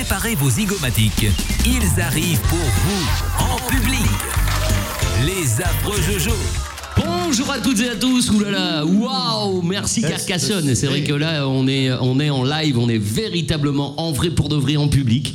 Préparez vos zygomatiques. Ils arrivent pour vous, en public. Les affreux Jojo. Bonjour à toutes et à tous, oulala, waouh, merci Carcassonne. C'est vrai que là on est en live, on est véritablement en vrai pour de vrai en public.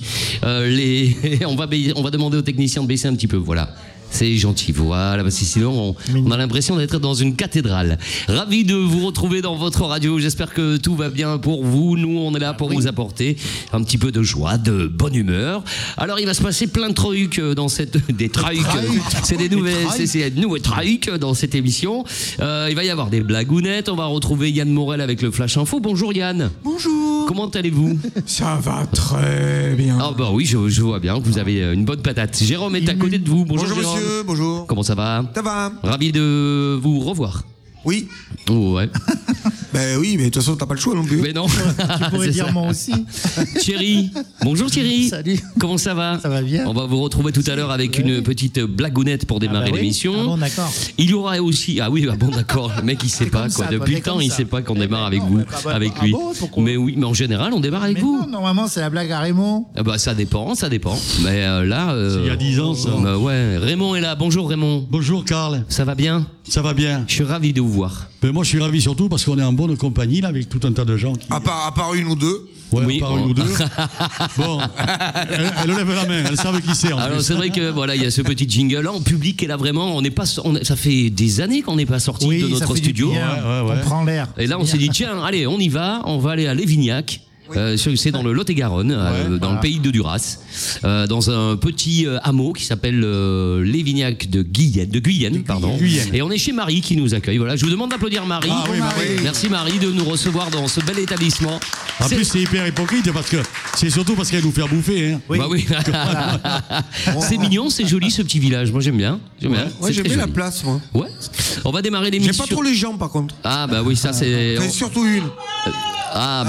On va demander aux techniciens de baisser un petit peu, voilà. C'est gentil, voilà, parce que sinon on a l'impression d'être dans une cathédrale. Ravi de vous retrouver dans votre radio, j'espère que tout va bien pour vous. Nous on est là pour vous apporter un petit peu de joie, de bonne humeur. Alors il va se passer plein de trucs dans des trucs, c'est des nouveaux trucs dans cette émission. Il va y avoir des blagounettes, on va retrouver Yann Morel avec le Flash Info. Bonjour Yann. Bonjour. Comment allez-vous? Ça va très bien. Ah bah oui, je vois bien que vous avez une bonne patate. Jérôme est à côté de vous. Bonjour Jérôme. Monsieur, bonjour. Comment ça va? Ça va. Ravi de vous revoir. Oui. Oh, ouais. Ben oui, mais de toute façon, t'as pas le choix non plus. Mais non. Tu pourrais dire moi aussi. Thierry. Bonjour Thierry. Salut. Comment ça va? Ça va bien. On va vous retrouver tout à l'heure avec une petite blagounette pour démarrer l'émission. Ah bon, d'accord. Il y aura aussi... Ah oui, bon d'accord. Le mec, il sait pas quoi. ça, Depuis le temps, il sait pas qu'on démarre avec vous, avec lui. Mais oui, mais en général, on démarre avec vous. Non, normalement, c'est la blague à Raymond. Ah bah ça dépend. Mais là... il y a 10 ans, ça. Bah ouais, Raymond est là. Bonjour Raymond. Bonjour Karl, Ça va bien? ça va bien? Je suis ravi de vous voir. Ben moi je suis ravi surtout parce qu'on est en bonne compagnie là avec tout un tas de gens qui... À part une ou deux. Ouais, Oui, à part une ou deux. Bon, elle lève la main, elles savent qui c'est en Alors plus. c'est vrai que voilà, il y a ce petit jingle là en public et là vraiment, ça fait des années qu'on n'est pas sorti de ça notre fait du studio. bien. Ouais. On prend l'air. Et là on s'est dit tiens, allez, on y va, on va aller à Lévignac. C'est dans le Lot-et-Garonne, dans le pays de Duras, dans un petit hameau qui s'appelle Lévignac de Guyenne, pardon. Et on est chez Marie qui nous accueille. Voilà, je vous demande d'applaudir Marie. Ah oui, Marie. Merci Marie de nous recevoir dans ce bel établissement. En plus c'est hyper hypocrite parce que c'est surtout parce qu'elle nous fait bouffer. Hein. Bah oui. C'est mignon, c'est joli ce petit village. Moi j'aime bien. Ouais, j'aime bien la place, moi. Ouais. On va démarrer l'émission. J'aime pas trop les gens, par contre. Ah bah oui, ça c'est. Enfin, surtout une. Ah